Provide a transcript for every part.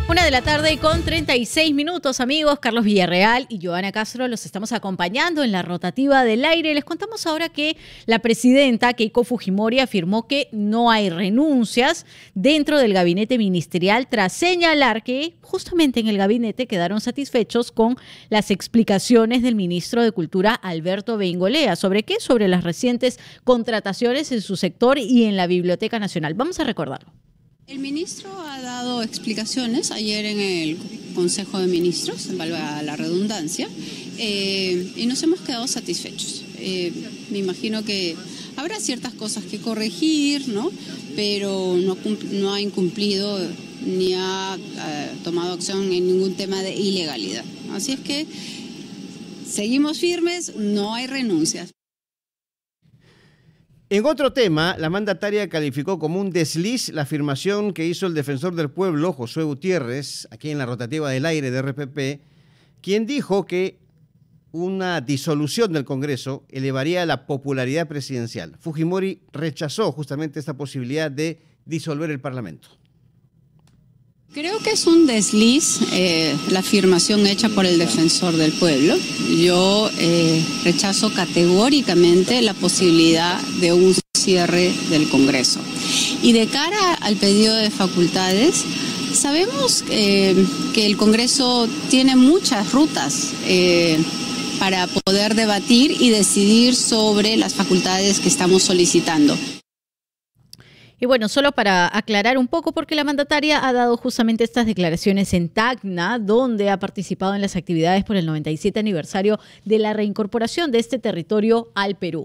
1:36 amigos. Carlos Villarreal y Joana Castro los estamos acompañando en la rotativa del aire. Les contamos ahora que la presidenta Keiko Fujimori afirmó que no hay renuncias dentro del gabinete ministerial tras señalar que justamente en el gabinete quedaron satisfechos con las explicaciones del ministro de Cultura Alberto Beingolea. ¿Sobre qué? Sobre las recientes contrataciones en su sector y en la Biblioteca Nacional. Vamos a recordarlo. El ministro ha dado explicaciones ayer en el Consejo de Ministros, valga la redundancia, y nos hemos quedado satisfechos. Me imagino que habrá ciertas cosas que corregir, ¿no? Pero no ha incumplido ni ha tomado acción en ningún tema de ilegalidad. Así es que seguimos firmes, no hay renuncias. En otro tema, la mandataria calificó como un desliz la afirmación que hizo el defensor del pueblo, Josué Gutiérrez, aquí en la rotativa del aire de RPP, quien dijo que una disolución del Congreso elevaría la popularidad presidencial. Fujimori rechazó justamente esta posibilidad de disolver el Parlamento. Creo que es un desliz la afirmación hecha por el defensor del pueblo. Yo rechazo categóricamente la posibilidad de un cierre del Congreso. Y de cara al pedido de facultades, sabemos que el Congreso tiene muchas rutas para poder debatir y decidir sobre las facultades que estamos solicitando. Y bueno, solo para aclarar un poco, porque la mandataria ha dado justamente estas declaraciones en Tacna, donde ha participado en las actividades por el 97 aniversario de la reincorporación de este territorio al Perú.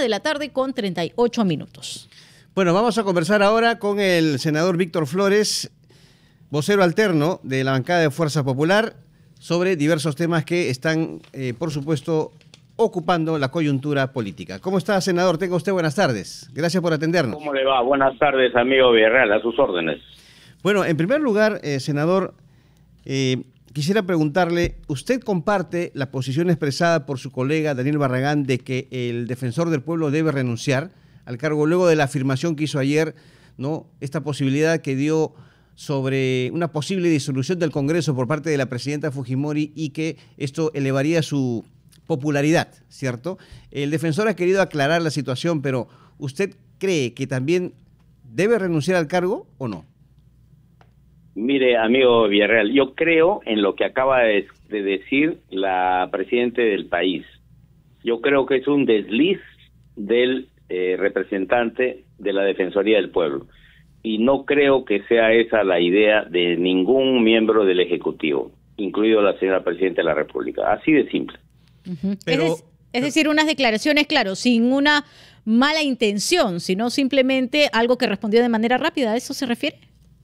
1:38. Bueno, vamos a conversar ahora con el senador Víctor Flores, vocero alterno de la bancada de Fuerza Popular, sobre diversos temas que están, por supuesto, ocupando la coyuntura política. ¿Cómo está, senador? Tenga usted buenas tardes. Gracias por atendernos. ¿Cómo le va? Buenas tardes, amigo Villarreal, a sus órdenes. Bueno, en primer lugar, senador, quisiera preguntarle, ¿usted comparte la posición expresada por su colega Daniel Barragán de que el defensor del pueblo debe renunciar al cargo luego de la afirmación que hizo ayer, ¿no? Esta posibilidad que dio sobre una posible disolución del Congreso por parte de la presidenta Fujimori y que esto elevaría su popularidad, ¿cierto? El defensor ha querido aclarar la situación, pero ¿usted cree que también debe renunciar al cargo o no? Mire, amigo Villarreal, yo creo en lo que acaba de decir la presidenta del país. Yo creo que es un desliz del representante de la Defensoría del Pueblo. Y no creo que sea esa la idea de ningún miembro del Ejecutivo, incluido la señora Presidenta de la República. Así de simple. Pero, es decir, unas declaraciones, claro, sin una mala intención, sino simplemente algo que respondió de manera rápida. ¿A eso se refiere?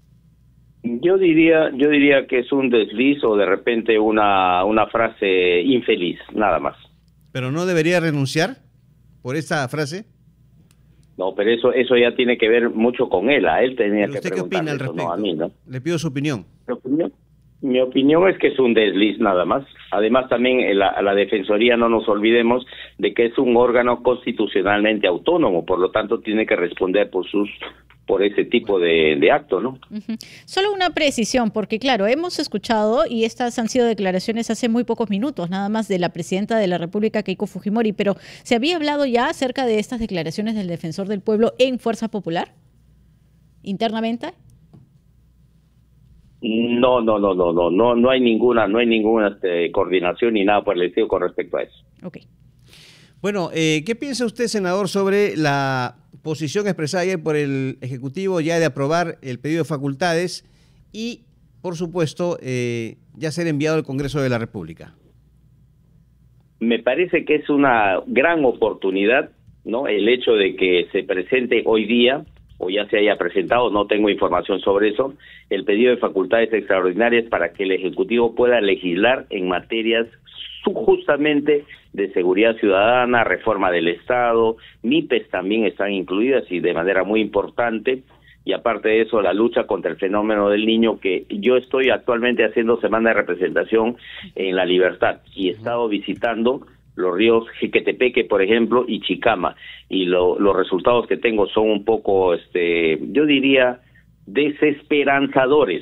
Yo diría que es un desliz o de repente una frase infeliz, nada más. ¿Pero no debería renunciar por esa frase? No, pero eso ya tiene que ver mucho con él. A él tenía que preguntarle. ¿Usted qué opina al respecto? No, a mí, ¿no? Le pido su opinión. Mi opinión es que es un desliz nada más. Además también la Defensoría, no nos olvidemos de que es un órgano constitucionalmente autónomo, por lo tanto tiene que responder por ese tipo de acto, ¿no? Solo una precisión, porque claro, hemos escuchado, y estas han sido declaraciones hace muy pocos minutos, nada más, de la presidenta de la República, Keiko Fujimori, pero ¿se había hablado ya acerca de estas declaraciones del defensor del pueblo en Fuerza Popular? ¿Internamente? No hay ninguna coordinación ni nada por el estilo con respecto a eso. Okay. Bueno, ¿qué piensa usted, senador, sobre la posición expresada ayer por el Ejecutivo ya de aprobar el pedido de facultades y, por supuesto, ya ser enviado al Congreso de la República? Me parece que es una gran oportunidad, ¿no? El hecho de que se presente hoy día, o ya se haya presentado, no tengo información sobre eso, el pedido de facultades extraordinarias para que el Ejecutivo pueda legislar en materias justamente de seguridad ciudadana, reforma del Estado, MIPES también están incluidas y de manera muy importante, y aparte de eso la lucha contra el fenómeno del niño, que yo estoy actualmente haciendo semana de representación en La Libertad y he estado visitando los ríos Jiquetepeque, por ejemplo, y Chicama, y los resultados que tengo son un poco, yo diría, desesperanzadores.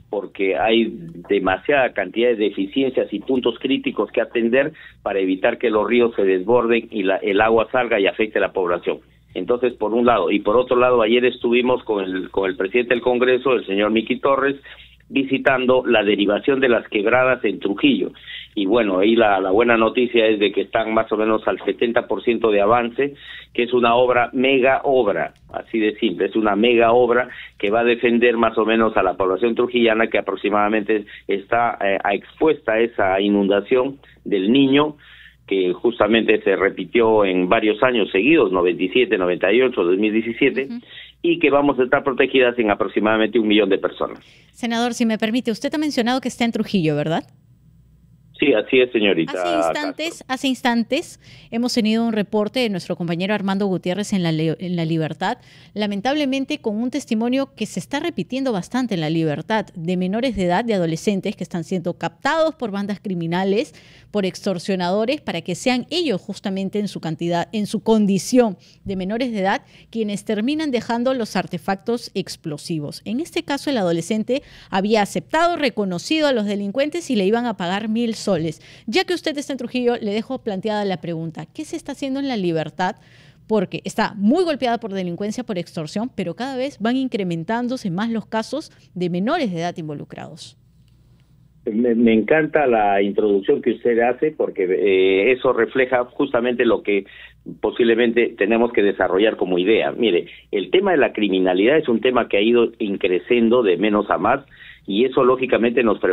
porque hay demasiada cantidad de deficiencias y puntos críticos que atender para evitar que los ríos se desborden y el agua salga y afecte a la población. Entonces, por un lado, y por otro lado, ayer estuvimos con el presidente del Congreso, el señor Miki Torres, visitando la derivación de las quebradas en Trujillo. Y bueno, ahí la buena noticia es de que están más o menos al 70% de avance, que es una obra, mega obra, así de simple, es una mega obra que va a defender más o menos a la población trujillana que aproximadamente está expuesta a esa inundación del Niño, que justamente se repitió en varios años seguidos, 97, 98, 2017, y que vamos a estar protegidas en aproximadamente 1 millón de personas. Senador, si me permite, usted ha mencionado que está en Trujillo, ¿verdad? Sí, así es, señorita. Hace instantes hemos tenido un reporte de nuestro compañero Armando Gutiérrez en La Libertad, lamentablemente con un testimonio que se está repitiendo bastante en La Libertad, de menores de edad, de adolescentes que están siendo captados por bandas criminales, por extorsionadores, para que sean ellos justamente en su condición de menores de edad, quienes terminan dejando los artefactos explosivos. En este caso, el adolescente había aceptado, reconocido a los delincuentes y le iban a pagar 1,000 soles. Ya que usted está en Trujillo, le dejo planteada la pregunta: ¿qué se está haciendo en La Libertad? Porque está muy golpeada por delincuencia, por extorsión, pero cada vez van incrementándose más los casos de menores de edad involucrados. Me encanta la introducción que usted hace, porque eso refleja justamente lo que posiblemente tenemos que desarrollar como idea. Mire, el tema de la criminalidad es un tema que ha ido increciendo de menos a más, y eso lógicamente nos